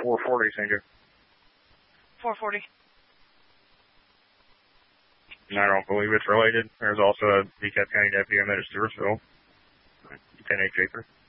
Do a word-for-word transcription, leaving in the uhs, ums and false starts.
four forty, Saint Joe. four forty. And I don't believe it's related. There's also a DeKalb County deputy I met at Stewartsville. ten H acre.